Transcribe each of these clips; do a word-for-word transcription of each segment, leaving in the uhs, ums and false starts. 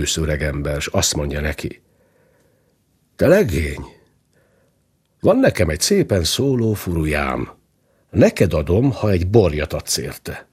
ősz öregember, s azt mondja neki: te legény, van nekem egy szépen szóló furujám, neked adom, ha egy borjat adsz érte.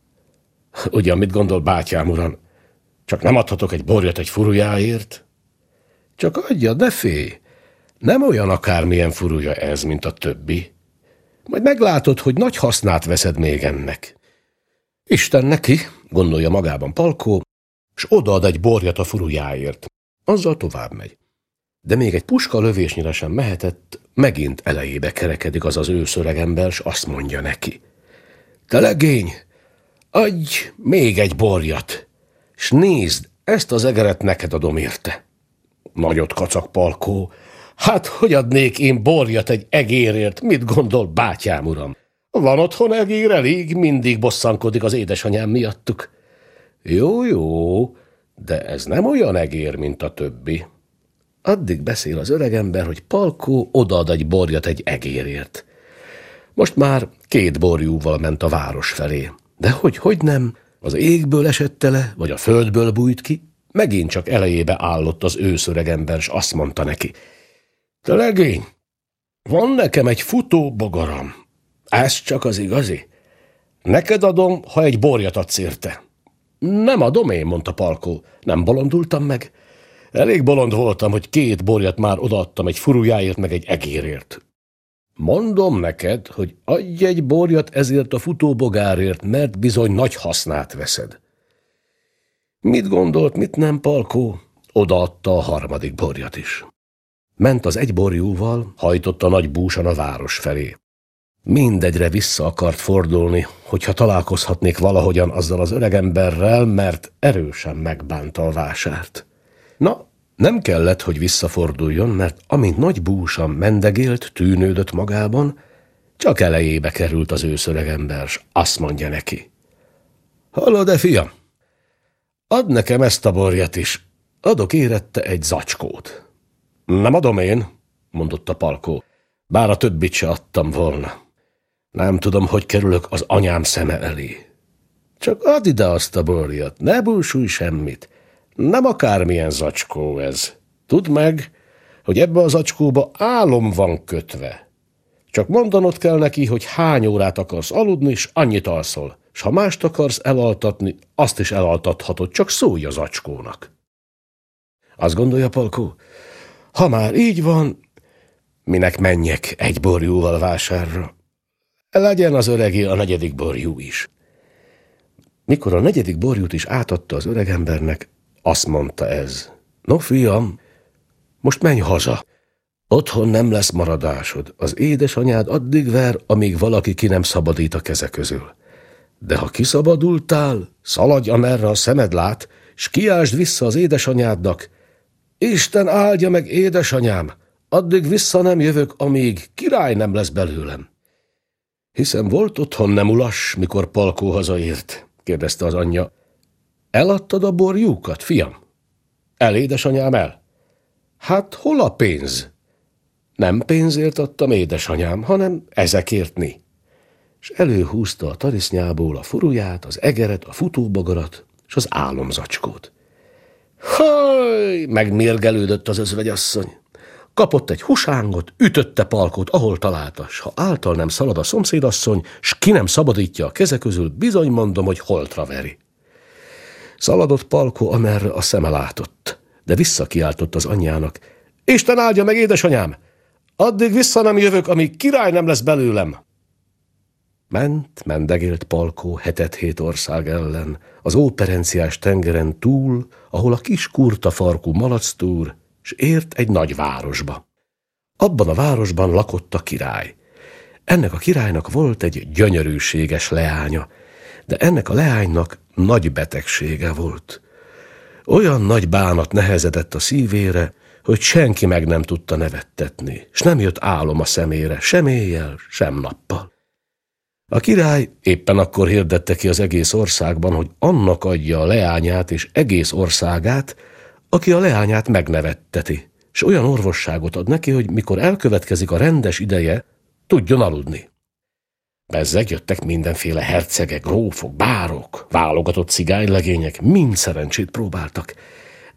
Ugyan mit gondol, bátyám uram, csak nem adhatok egy borjat egy furujáért? Csak adja, de félj, nem olyan akármilyen furuja ez, mint a többi. Majd meglátod, hogy nagy hasznát veszed még ennek. Isten neki, gondolja magában Palkó, s odaad egy borjat a furujáért. Azzal tovább megy. De még egy puska lövésnyire sem mehetett, megint elejébe kerekedik az az ősz öregember, s azt mondja neki: te legény, adj még egy borjat, s nézd, ezt az egeret neked adom érte. Nagyot kacag Palkó: hát hogy adnék én borjat egy egérért, mit gondol, bátyám uram? Van otthon egér elég, mindig bosszankodik az édesanyám miattuk. Jó, jó, de ez nem olyan egér, mint a többi. Addig beszél az öregember, hogy Palkó odaad egy borjat egy egérért. Most már két borjúval ment a város felé. De hogy, hogy nem, az égből esett le, vagy a földből bújt ki, megint csak elejébe állott az ősz öregember, s azt mondta neki: te legény, van nekem egy futó bogaram. Ez csak az igazi. Neked adom, ha egy borjat adsz érte. Nem adom én, mondta Palkó, nem bolondultam meg. Elég bolond voltam, hogy két borjat már odaadtam egy furujáért meg egy egérért. Mondom neked, hogy adj egy borjat ezért a futóbogárért, mert bizony nagy hasznát veszed. Mit gondolt, mit nem, Palkó? Odaadta a harmadik borjat is. Ment az egy borjúval, hajtott nagy búsan a város felé. Mindegyre vissza akart fordulni, hogyha találkozhatnék valahogyan azzal az öregemberrel, mert erősen megbánta a vásárt. Na, nem kellett, hogy visszaforduljon, mert amint nagy búsan mendegélt, tűnődött magában, csak elejébe került az ősz öregember, s azt mondja neki: hallod-e, fiam? Add nekem ezt a borjat is, adok érette egy zacskót. Nem adom én, mondotta Palkó, bár a többit se adtam volna. Nem tudom, hogy kerülök az anyám szeme elé. Csak add ide azt a borjat, ne búsulj semmit. Nem akármilyen zacskó ez. Tudd meg, hogy ebbe a zacskóba álom van kötve. Csak mondanod kell neki, hogy hány órát akarsz aludni, s annyit alszol. S ha mást akarsz elaltatni, azt is elaltathatod, csak szólj a zacskónak. Azt gondolja Palkó, ha már így van, minek menjek egy borjúval vásárra. Legyen az öregé a negyedik borjú is. Mikor a negyedik borjút is átadta az öregembernek, azt mondta ez: no, fiam, most menj haza. Otthon nem lesz maradásod. Az édesanyád addig ver, amíg valaki ki nem szabadít a keze közül. De ha kiszabadultál, szaladj, amerre a szemed lát, s kiáltsd vissza az édesanyádnak: Isten áldja meg, édesanyám, addig vissza nem jövök, amíg király nem lesz belőlem. Hiszen volt otthon nem ulas, mikor Palkó hazaért? Kérdezte az anyja. Eladtad a borjúkat, fiam? El, édesanyám, el. Hát hol a pénz? Nem pénzért adtam, édesanyám, hanem ezekértni. És előhúzta a tarisznyából a furuját, az egeret, a futóbogarat és az álomzacskót. Haj! Megmérgelődött az özvegyasszony. Kapott egy husángot, ütötte Palkót, ahol találta, s ha által nem szalad a szomszédasszony, s ki nem szabadítja a keze közül, bizony mondom, hogy holtra veri. Szaladott Palkó, amerre a szeme látott, de visszakiáltott az anyjának: Isten áldja meg, édesanyám! Addig vissza nem jövök, amíg király nem lesz belőlem. Ment, mendegélt Palkó hetet-hét ország ellen, az óperenciás tengeren túl, ahol a kis kurta farkú malactúr, s ért egy nagy városba. Abban a városban lakott a király. Ennek a királynak volt egy gyönyörűséges leánya, de ennek a leánynak nagy betegsége volt. Olyan nagy bánat nehezedett a szívére, hogy senki meg nem tudta nevettetni, s nem jött álom a szemére, sem éjjel, sem nappal. A király éppen akkor hirdette ki az egész országban, hogy annak adja a leányát és egész országát, aki a leányát megnevetteti, s olyan orvosságot ad neki, hogy mikor elkövetkezik a rendes ideje, tudjon aludni. Bezzeg jöttek mindenféle hercegek, grófok, bárok, válogatott cigánylegények, mind szerencsét próbáltak,